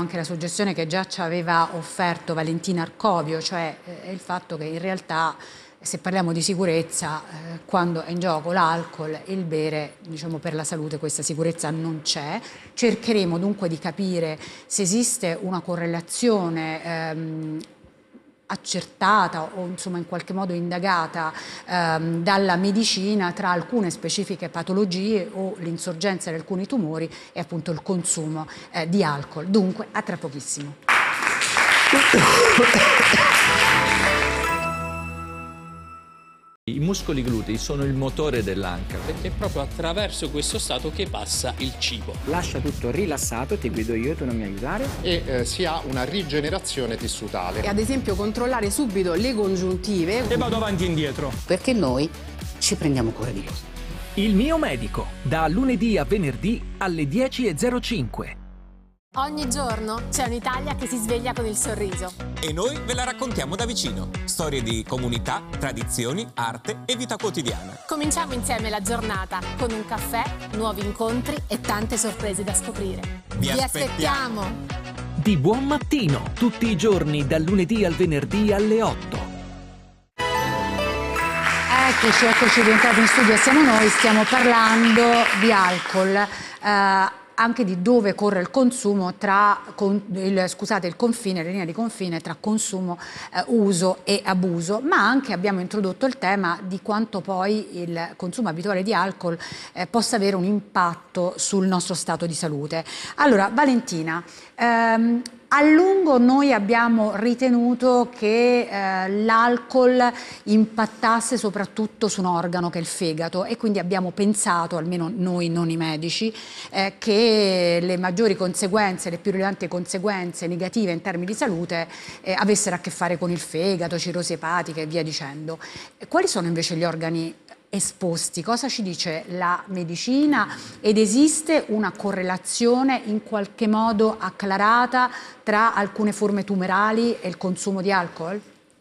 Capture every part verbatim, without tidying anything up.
anche la suggestione che già ci aveva offerto Valentina Arcovio, cioè eh, il fatto che in realtà se parliamo di sicurezza, eh, quando è in gioco l'alcol e il bere, diciamo, per la salute questa sicurezza non c'è. Cercheremo dunque di capire se esiste una correlazione ehm, accertata o insomma in qualche modo indagata ehm, dalla medicina tra alcune specifiche patologie o l'insorgenza di alcuni tumori e appunto il consumo eh, di alcol. Dunque, a tra pochissimo. I muscoli glutei sono il motore dell'anca. Perché è proprio attraverso questo stato che passa il cibo. Lascia tutto rilassato, ti guido io, tu non mi aiutare. E eh, si ha una rigenerazione tissutale. E ad esempio controllare subito le congiuntive. E vado avanti e indietro. Perché noi ci prendiamo cura di loro. Il mio medico, da lunedì a venerdì alle dieci e zero cinque. Ogni giorno c'è un'Italia che si sveglia con il sorriso. E noi ve la raccontiamo da vicino. Storie di comunità, tradizioni, arte e vita quotidiana. Cominciamo insieme la giornata con un caffè, nuovi incontri e tante sorprese da scoprire. Vi, Vi aspettiamo. aspettiamo! Di buon mattino, tutti i giorni, dal lunedì al venerdì alle otto. Eccoci, eccoci rientrati in studio, siamo noi, stiamo parlando di alcol. Eh, anche di dove corre il consumo tra con, il, scusate, il confine, la linea di confine tra consumo, eh, uso e abuso, ma anche abbiamo introdotto il tema di quanto poi il consumo abituale di alcol eh, possa avere un impatto sul nostro stato di salute. Allora, Valentina, ehm, a lungo noi abbiamo ritenuto che eh, l'alcol impattasse soprattutto su un organo che è il fegato e quindi abbiamo pensato, almeno noi non i medici, eh, che le maggiori conseguenze, le più rilevanti conseguenze negative in termini di salute eh, avessero a che fare con il fegato, cirrosi epatica e via dicendo. Quali sono invece gli organi esposti? Cosa ci dice la medicina ed esiste una correlazione in qualche modo acclarata tra alcune forme tumorali e il consumo di alcol?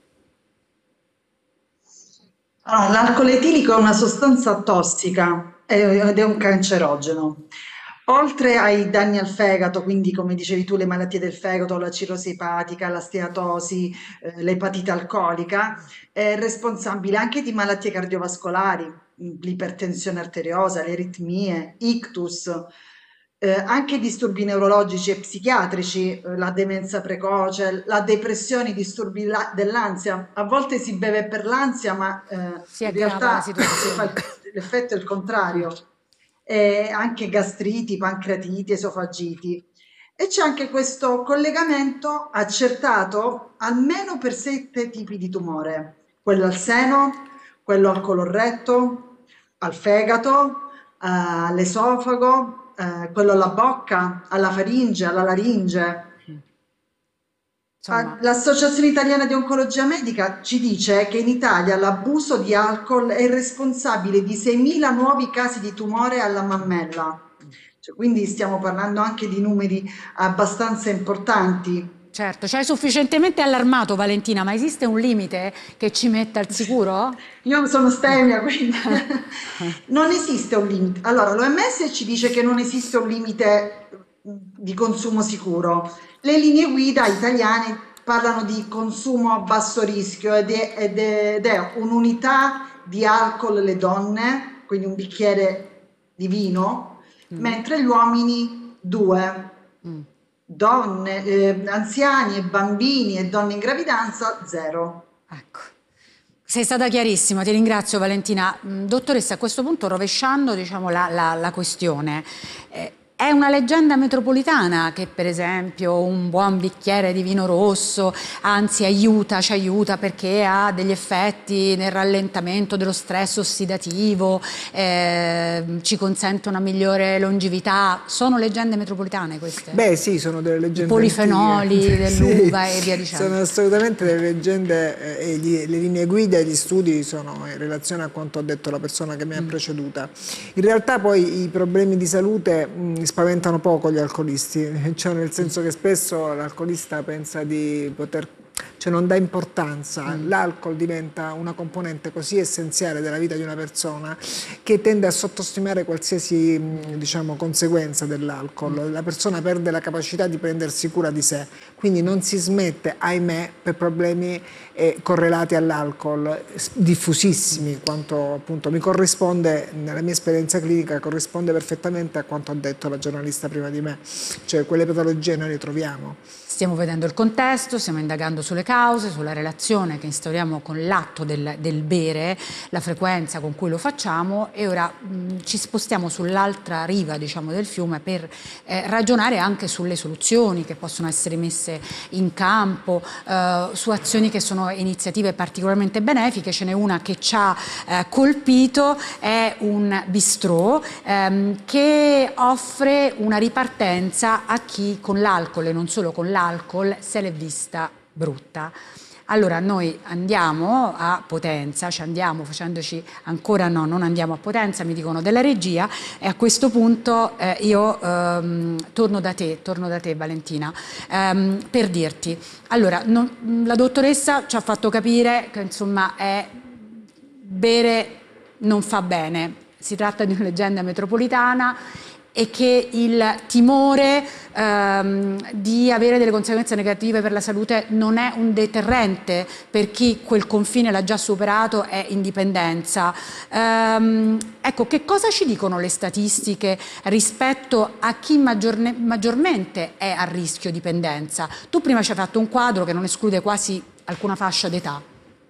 Allora, l'alcol etilico è una sostanza tossica ed è un cancerogeno. Oltre ai danni al fegato, quindi come dicevi tu, le malattie del fegato, la cirrosi epatica, la steatosi, eh, l'epatite alcolica, è responsabile anche di malattie cardiovascolari, l'ipertensione arteriosa, le aritmie, ictus, eh, anche disturbi neurologici e psichiatrici, eh, la demenza precoce, la depressione, i disturbi dell'ansia. A volte si beve per l'ansia, ma eh, si in realtà l'effetto è il contrario. E anche gastriti, pancreatiti, esofagiti. E c'è anche questo collegamento accertato almeno per sette tipi di tumore: quello al seno, quello al coloretto, al fegato, uh, all'esofago, uh, quello alla bocca, alla faringe, alla laringe. L'Associazione Italiana di Oncologia Medica ci dice che in Italia l'abuso di alcol è responsabile di seimila nuovi casi di tumore alla mammella. Cioè, quindi stiamo parlando anche di numeri abbastanza importanti. Certo, ci hai sufficientemente allarmato, Valentina, ma esiste un limite che ci metta al sicuro? Io sono stemia, quindi non esiste un limite. Allora, l'O M S ci dice che non esiste un limite di consumo sicuro. Le linee guida italiane parlano di consumo a basso rischio ed è, ed è, ed è un'unità di alcol le donne, quindi un bicchiere di vino, mm. mentre gli uomini due. Mm. Donne, eh, anziani e bambini e donne in gravidanza zero. Ecco. Sei stata chiarissima, ti ringrazio Valentina. Dottoressa, a questo punto rovesciando, diciamo, la, la, la questione, eh, è una leggenda metropolitana che per esempio un buon bicchiere di vino rosso anzi aiuta, ci aiuta perché ha degli effetti nel rallentamento dello stress ossidativo, eh, ci consente una migliore longevità. Sono leggende metropolitane queste? Beh sì, sono delle leggende. I polifenoli dell'uva sì, e via dicendo. Sono assolutamente delle leggende eh, e gli, le linee guida e gli studi sono in relazione a quanto ha detto la persona che mi ha mm. preceduta. In realtà poi i problemi di salute mh, spaventano poco gli alcolisti, cioè nel senso che spesso l'alcolista pensa di poter, cioè non dà importanza. Mm. L'alcol diventa una componente così essenziale della vita di una persona che tende a sottostimare qualsiasi, diciamo, conseguenza dell'alcol. La persona perde la capacità di prendersi cura di sé, quindi non si smette, ahimè, per problemi eh, correlati all'alcol, diffusissimi, quanto appunto mi corrisponde, nella mia esperienza clinica, corrisponde perfettamente a quanto ha detto la giornalista prima di me, cioè quelle patologie noi le troviamo. Stiamo vedendo il contesto, stiamo indagando sulle cause, sulla relazione che instauriamo con l'atto del, del bere, la frequenza con cui lo facciamo, e ora mh, ci spostiamo sull'altra riva, diciamo, del fiume per eh, ragionare anche sulle soluzioni che possono essere messe in campo, eh, su azioni che sono iniziative particolarmente benefiche. Ce n'è una che ci ha eh, colpito, è un bistrò ehm, che offre una ripartenza a chi con l'alcol, e non solo con l'alcol, se l'è vista brutta. Allora noi andiamo a Potenza, ci andiamo facendoci ancora no, non andiamo a Potenza, mi dicono della regia, e a questo punto eh, io ehm, torno da te, torno da te Valentina, ehm, per dirti, allora non, la dottoressa ci ha fatto capire che insomma è, bere non fa bene, si tratta di una leggenda metropolitana, e che il timore ehm, di avere delle conseguenze negative per la salute non è un deterrente per chi quel confine l'ha già superato, è indipendenza. Ehm, ecco, che cosa ci dicono le statistiche rispetto a chi maggiorne, maggiormente è a rischio dipendenza? Tu prima ci hai fatto un quadro che non esclude quasi alcuna fascia d'età.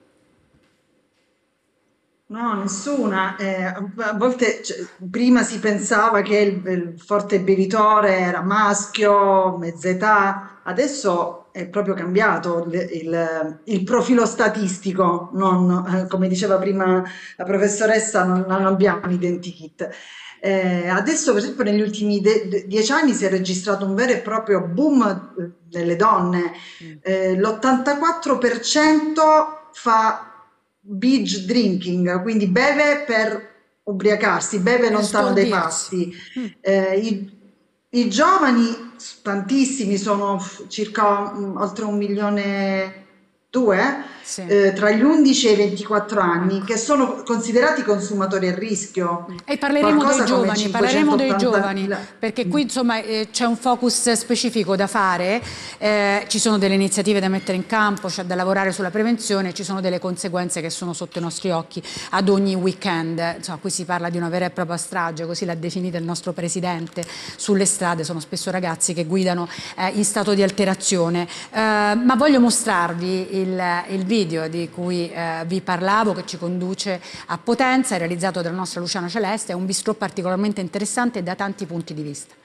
No, nessuna. Eh, a volte, cioè, prima si pensava che il, il forte bevitore era maschio, mezza età, adesso è proprio cambiato il, il, il profilo statistico, non, eh, come diceva prima la professoressa, non, non abbiamo identikit. Eh, adesso, per esempio, negli ultimi de- de- dieci anni si è registrato un vero e proprio boom nelle donne. Eh, l'ottantaquattro per cento fa binge drinking, quindi beve per ubriacarsi, beve lontano dai pasti. Mm. Eh, i, i giovani, tantissimi, sono circa um, oltre un milione due, sì. eh, tra gli undici e i ventiquattro anni, che sono considerati consumatori a rischio. E parleremo Qualcosa dei giovani, parleremo dei giovani, perché qui insomma eh, c'è un focus specifico da fare, eh, ci sono delle iniziative da mettere in campo, c'è da lavorare sulla prevenzione, ci sono delle conseguenze che sono sotto i nostri occhi ad ogni weekend. Insomma, qui si parla di una vera e propria strage, così l'ha definita il nostro presidente. Sulle strade sono spesso ragazzi che guidano eh, in stato di alterazione. Eh, ma voglio mostrarvi il, il video di cui eh, vi parlavo, che ci conduce a Potenza, è realizzato dalla nostra Luciana Celeste, è un bistrò particolarmente interessante da tanti punti di vista.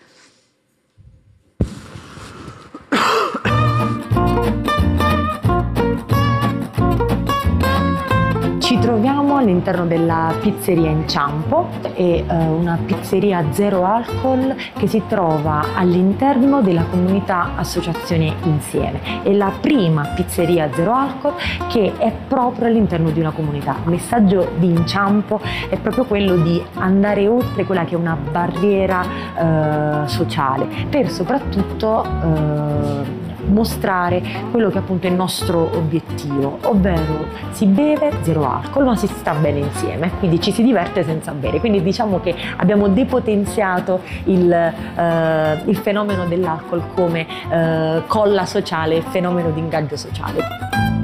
Ci troviamo all'interno della pizzeria Inciampo, è uh, una pizzeria zero alcol che si trova all'interno della comunità Associazione Insieme. È la prima pizzeria zero alcol che è proprio all'interno di una comunità. Il messaggio di Inciampo è proprio quello di andare oltre quella che è una barriera uh, sociale, per soprattutto uh, mostrare quello che appunto è il nostro obiettivo, ovvero si beve zero alcol ma si sta bene insieme, quindi ci si diverte senza bere. Quindi diciamo che abbiamo depotenziato il, eh, il fenomeno dell'alcol come eh, colla sociale, fenomeno di ingaggio sociale.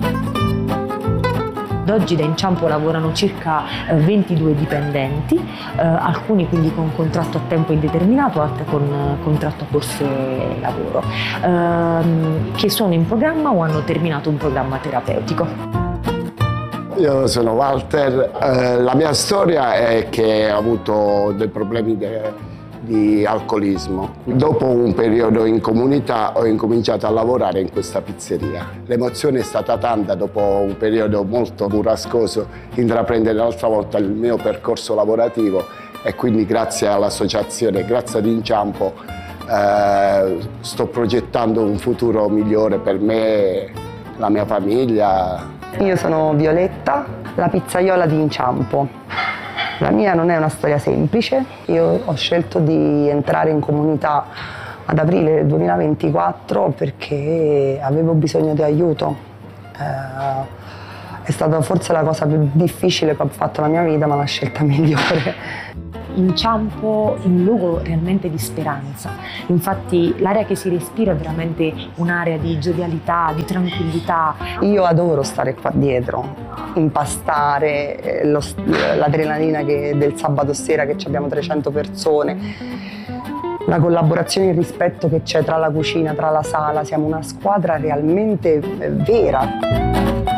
Ad oggi da Inciampo lavorano circa eh, ventidue dipendenti, eh, alcuni quindi con contratto a tempo indeterminato, altri con eh, contratto a borse lavoro, ehm, che sono in programma o hanno terminato un programma terapeutico. Io sono Walter, eh, la mia storia è che ho avuto dei problemi de- di alcolismo. Dopo un periodo in comunità ho incominciato a lavorare in questa pizzeria. L'emozione è stata tanta dopo un periodo molto burrascoso intraprendere l'altra volta il mio percorso lavorativo, e quindi grazie all'associazione, grazie ad Inciampo, eh, sto progettando un futuro migliore per me e la mia famiglia. Io sono Violetta, la pizzaiola di Inciampo. La mia non è una storia semplice, io ho scelto di entrare in comunità ad aprile del duemilaventiquattro perché avevo bisogno di aiuto, Eh, è stata forse la cosa più difficile che ho fatto nella mia vita, ma la scelta migliore. Inciampo in un luogo realmente di speranza. Infatti l'aria che si respira è veramente un'area di giovialità, di tranquillità. Io adoro stare qua dietro, impastare, lo, l'adrenalina che del sabato sera che abbiamo trecento persone, la collaborazione e il rispetto che c'è tra la cucina, tra la sala, siamo una squadra realmente vera.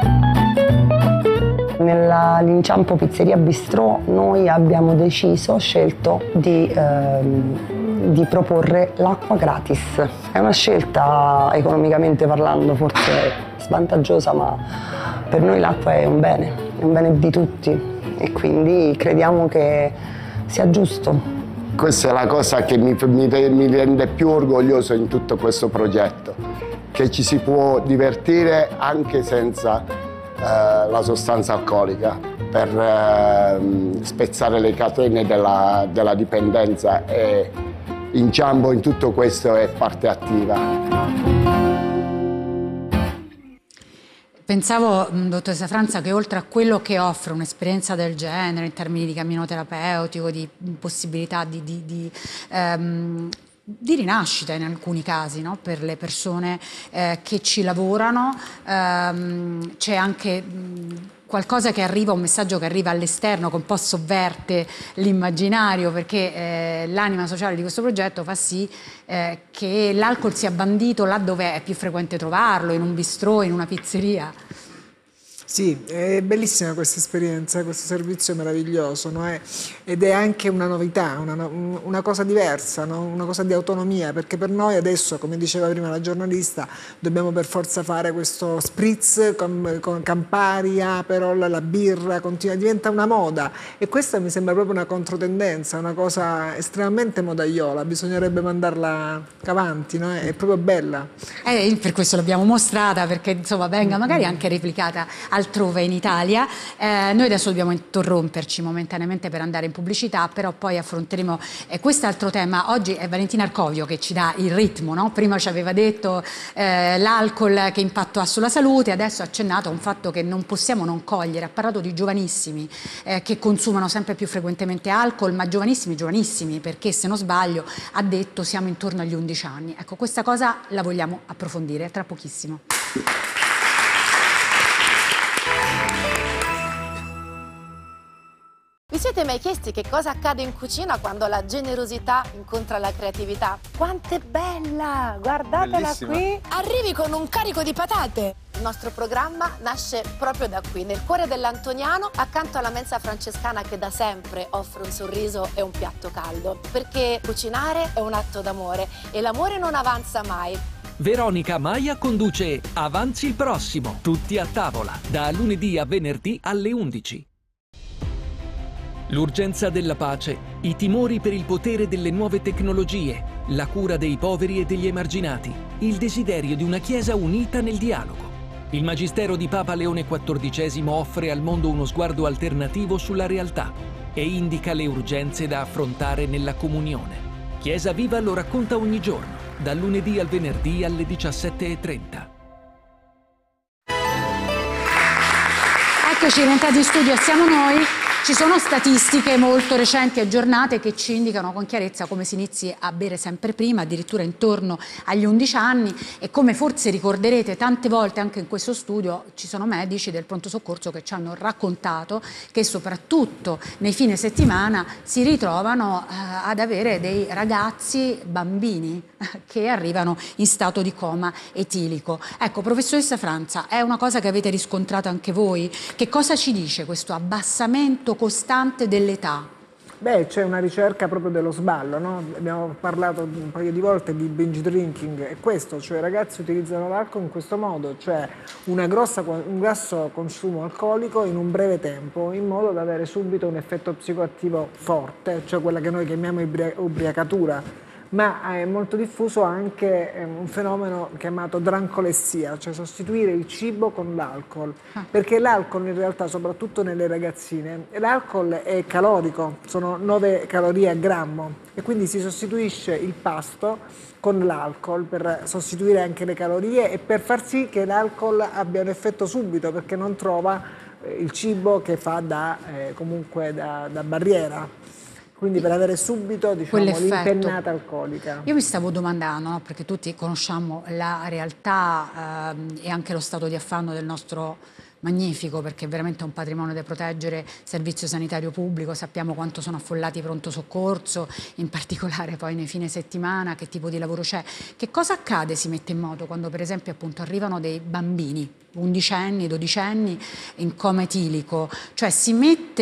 Nell'inciampo Pizzeria Bistrò noi abbiamo deciso, scelto di, ehm, di proporre l'acqua gratis. È una scelta economicamente parlando forse svantaggiosa, ma per noi l'acqua è un bene, è un bene di tutti e quindi crediamo che sia giusto. Questa è la cosa che mi, mi, mi rende più orgoglioso in tutto questo progetto, che ci si può divertire anche senza Eh, la sostanza alcolica, per eh, spezzare le catene della, della dipendenza, e Inciampo in tutto questo è parte attiva. Pensavo, dottoressa Franza, che oltre a quello che offre un'esperienza del genere in termini di cammino terapeutico, di possibilità di, di, di ehm, di rinascita in alcuni casi, no? Per le persone eh, che ci lavorano, ehm, c'è anche mh, qualcosa che arriva, un messaggio che arriva all'esterno, che un po' sovverte l'immaginario, perché eh, l'anima sociale di questo progetto fa sì eh, che l'alcol sia bandito là dove è più frequente trovarlo, in un bistrò, in una pizzeria. Sì, è bellissima questa esperienza, questo servizio meraviglioso, no? È, ed è anche una novità, una, una cosa diversa, no? Una cosa di autonomia, perché per noi adesso, come diceva prima la giornalista, dobbiamo per forza fare questo spritz con, con Campari, Aperol, la birra, continua, diventa una moda, e questa mi sembra proprio una controtendenza, una cosa estremamente modaiola, bisognerebbe mandarla avanti, no? È proprio bella. Eh, per questo l'abbiamo mostrata, perché insomma venga magari anche replicata altrove in Italia. Eh, noi adesso dobbiamo interromperci momentaneamente per andare in pubblicità, però poi affronteremo eh, quest'altro tema. Oggi è Valentina Arcovio che ci dà il ritmo, no? Prima ci aveva detto eh, l'alcol che impatto ha sulla salute, adesso ha accennato a un fatto che non possiamo non cogliere. Ha parlato di giovanissimi eh, che consumano sempre più frequentemente alcol, ma giovanissimi giovanissimi, perché se non sbaglio ha detto siamo intorno agli undici anni. Ecco, questa cosa la vogliamo approfondire tra pochissimo. Vi siete mai chiesti che cosa accade in cucina quando la generosità incontra la creatività? Quanto è bella! Guardatela Bellissima. Qui! Arrivi con un carico di patate! Il nostro programma nasce proprio da qui, nel cuore dell'Antoniano, accanto alla mensa francescana che da sempre offre un sorriso e un piatto caldo. Perché cucinare è un atto d'amore e l'amore non avanza mai. Veronica Maia conduce Avanzi il prossimo, tutti a tavola, da lunedì a venerdì alle undici. L'urgenza della pace, i timori per il potere delle nuove tecnologie, la cura dei poveri e degli emarginati, il desiderio di una Chiesa unita nel dialogo. Il Magistero di Papa Leone quattordicesimo offre al mondo uno sguardo alternativo sulla realtà e indica le urgenze da affrontare nella comunione. Chiesa Viva lo racconta ogni giorno, dal lunedì al venerdì alle diciassette e trenta. Eccoci rientrati in studio, siamo noi. Ci sono statistiche molto recenti e aggiornate che ci indicano con chiarezza come si inizi a bere sempre prima, addirittura intorno agli undici anni, e come forse ricorderete tante volte anche in questo studio ci sono medici del pronto soccorso che ci hanno raccontato che soprattutto nei fine settimana si ritrovano eh, ad avere dei ragazzi, bambini, che arrivano in stato di coma etilico. Ecco, professoressa Franza, è una cosa che avete riscontrato anche voi? Che cosa ci dice questo abbassamento costante dell'età? Beh, c'è una ricerca proprio dello sballo, no? Abbiamo parlato un paio di volte di binge drinking, è questo, cioè i ragazzi utilizzano l'alcol in questo modo, cioè una grossa, un grosso consumo alcolico in un breve tempo, in modo da avere subito un effetto psicoattivo forte, cioè quella che noi chiamiamo ibri- ubriacatura, ma è molto diffuso anche eh, un fenomeno chiamato drancolessia, cioè sostituire il cibo con l'alcol, ah. perché l'alcol in realtà, soprattutto nelle ragazzine, l'alcol è calorico, sono nove calorie a grammo e quindi si sostituisce il pasto con l'alcol per sostituire anche le calorie e per far sì che l'alcol abbia un effetto subito, perché non trova eh, il cibo che fa da, eh, comunque da, da barriera. Quindi per avere subito, diciamo, l'impennata alcolica. Io mi stavo domandando, no, perché tutti conosciamo la realtà ehm, e anche lo stato di affanno del nostro magnifico, perché è veramente un patrimonio da proteggere, servizio sanitario pubblico, sappiamo quanto sono affollati i pronto soccorso, in particolare poi nei fine settimana, che tipo di lavoro c'è. Che cosa accade, si mette in moto, quando per esempio appunto arrivano dei bambini, undicenni, dodicenni, in coma etilico? Cioè si mette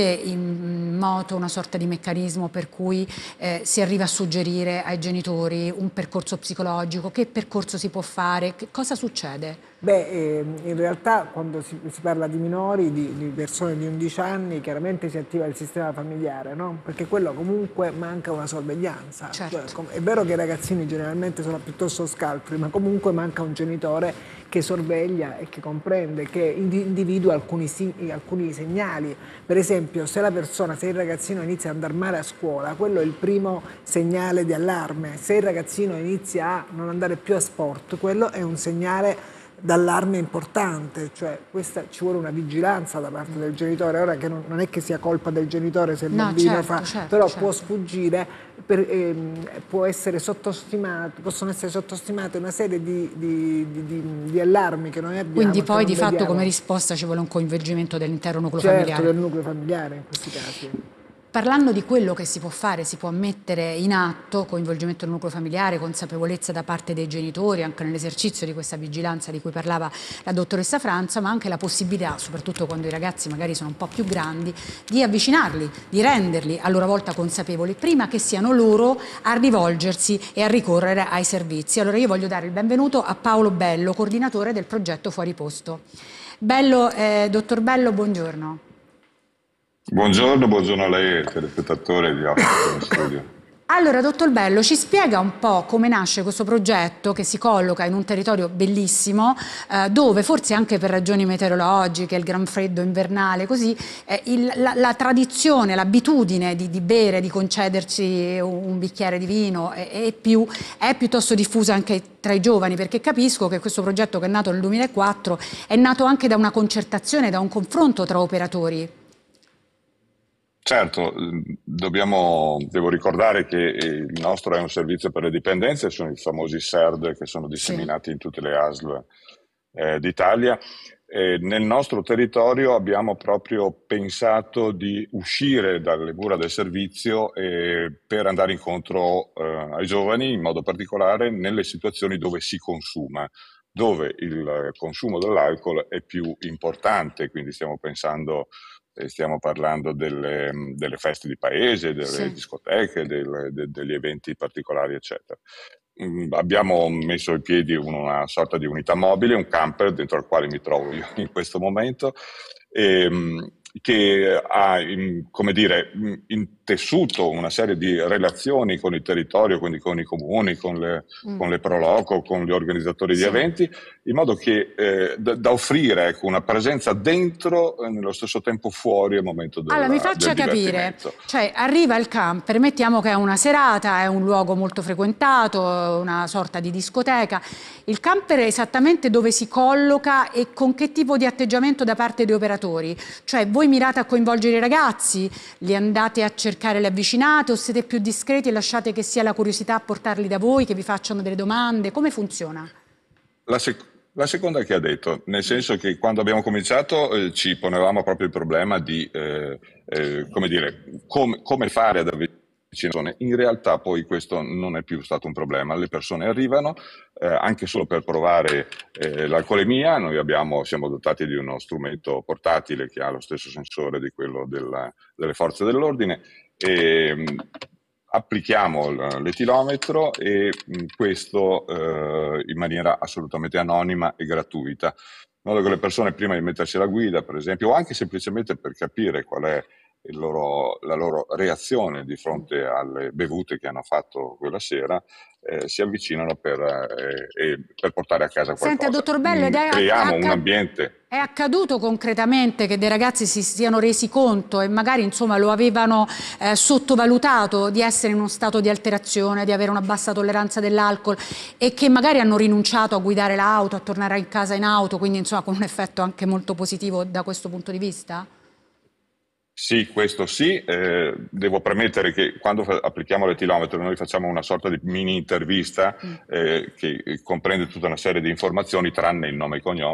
in moto una sorta di meccanismo per cui eh, si arriva a suggerire ai genitori un percorso psicologico, che percorso si può fare, che cosa succede? Beh, eh, in realtà quando si, si parla di minori, di, di persone di undici anni, chiaramente si attiva il sistema familiare, no? Perché quello comunque manca una sorveglianza. Certo. Cioè, è vero che i ragazzini generalmente sono piuttosto scaltri, ma comunque manca un genitore che sorveglia e che comprende, che individua alcuni, alcuni segnali. Per esempio, se la persona, se il ragazzino inizia ad andare male a scuola, quello è il primo segnale di allarme. Se il ragazzino inizia a non andare più a sport, quello è un segnale d'allarme importante, cioè questa, ci vuole una vigilanza da parte del genitore. Ora che non, non è che sia colpa del genitore se il no, bambino certo, fa, certo, però certo. può sfuggire, per, ehm, può essere sottostimato, possono essere sottostimate una serie di, di, di, di, di allarmi che noi abbiamo. Quindi poi di vediamo. fatto come risposta ci vuole un coinvolgimento dell'intero nucleo certo, familiare. del nucleo familiare in questi casi. Parlando di quello che si può fare, si può mettere in atto, coinvolgimento del nucleo familiare, consapevolezza da parte dei genitori, anche nell'esercizio di questa vigilanza di cui parlava la dottoressa Franza, ma anche la possibilità, soprattutto quando i ragazzi magari sono un po' più grandi, di avvicinarli, di renderli a loro volta consapevoli, prima che siano loro a rivolgersi e a ricorrere ai servizi. Allora io voglio dare il benvenuto a Paolo Bello, coordinatore del progetto Fuori Posto. Bello, eh, dottor Bello, buongiorno. Buongiorno, buongiorno a lei e ai telespettatori di Africa Studio. Allora, dottor Bello, ci spiega un po' come nasce questo progetto che si colloca in un territorio bellissimo, eh, dove forse anche per ragioni meteorologiche, il gran freddo invernale, così, eh, il, la, la tradizione, l'abitudine di, di bere, di concederci un, un bicchiere di vino è, è, più, è piuttosto diffusa anche tra i giovani, perché capisco che questo progetto, che è nato nel duemilaquattro, è nato anche da una concertazione, da un confronto tra operatori. Certo, dobbiamo, devo ricordare che il nostro è un servizio per le dipendenze, sono i famosi S E R D che sono disseminati sì. in tutte le A S L eh, d'Italia. E nel nostro territorio abbiamo proprio pensato di uscire dalle mura del servizio eh, per andare incontro eh, ai giovani, in modo particolare nelle situazioni dove si consuma, dove il consumo dell'alcol è più importante, quindi stiamo pensando... Stiamo parlando delle, delle feste di paese, delle sì. discoteche, del, de, degli eventi particolari, eccetera. Mm, abbiamo messo in piedi una sorta di unità mobile, un camper dentro al quale mi trovo io in questo momento, e, che ha, in, come dire, intessuto una serie di relazioni con il territorio, quindi con i comuni, con le, mm. con le Proloco, con gli organizzatori sì. di eventi, in modo che eh, da, da offrire ecco, una presenza dentro e nello stesso tempo fuori al momento del Allora mi faccia capire, cioè arriva il camper, mettiamo che è una serata, è un luogo molto frequentato, una sorta di discoteca, il camper è esattamente dove si colloca e con che tipo di atteggiamento da parte dei operatori? Cioè voi mirate a coinvolgere i ragazzi, li andate a cercare, le avvicinate o siete più discreti e lasciate che sia la curiosità a portarli da voi, che vi facciano delle domande? Come funziona? La, sec la seconda che ha detto, nel senso che quando abbiamo cominciato eh, ci ponevamo proprio il problema di eh, eh, come dire, com come fare ad avvicinare. In realtà poi questo non è più stato un problema, le persone arrivano eh, anche solo per provare eh, l'alcolemia. Noi abbiamo, siamo dotati di uno strumento portatile che ha lo stesso sensore di quello della, delle forze dell'ordine e mh, applichiamo l'etilometro e mh, questo eh, in maniera assolutamente anonima e gratuita, in modo che le persone prima di mettersi alla guida, per esempio, o anche semplicemente per capire qual è il loro, la loro reazione di fronte alle bevute che hanno fatto quella sera, eh, si avvicinano per, eh, per portare a casa qualcosa. Senta, dottor Bello, ed è, creiamo è, un ambiente... È accaduto concretamente che dei ragazzi si siano resi conto e magari insomma lo avevano eh, sottovalutato di essere in uno stato di alterazione, di avere una bassa tolleranza dell'alcol e che magari hanno rinunciato a guidare l'auto, a tornare a casa in auto, quindi insomma con un effetto anche molto positivo da questo punto di vista? Sì, questo sì. Eh, devo premettere che quando applichiamo l'etilometro noi facciamo una sorta di mini intervista eh, che comprende tutta una serie di informazioni tranne il nome e cognome.